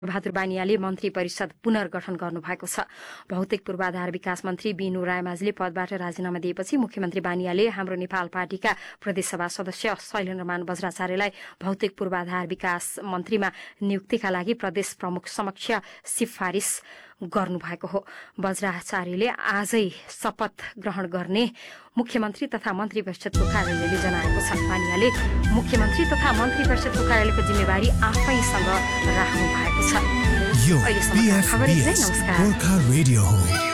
बहादुर बानियाले मन्त्री परिषद पुनर्गठन गर्नुभएको छ। भौतिक पूर्वाधार विकास मन्त्री बिनु रायमाझीले पदबाट राजीनामा दिएपछि मुख्यमन्त्री बानियाले हाम्रो नेपाल पार्टीका प्रदेशसभा सदस्य शैलेन्द्रमान बज्राचार्यलाई भौतिक पूर्वाधार विकास मन्त्रीमा नियुक्तिका लागि प्रदेश प्रमुख समक्ष सिफारिस गर्नुभएको हो। बज्राचार्यले आजै शपथ ग्रहण गर्ने मुख्यमन्त्री तथा मन्त्री परिषदको कार्यालयले जनाएको छ। बानियाले मुख्यमन्त्री तथा मन्त्री परिषदको कार्यालयको जिम्मेवारी आफैसँग राख्नु भएको छ। यो PFBS गोर्खा रेडियो हो।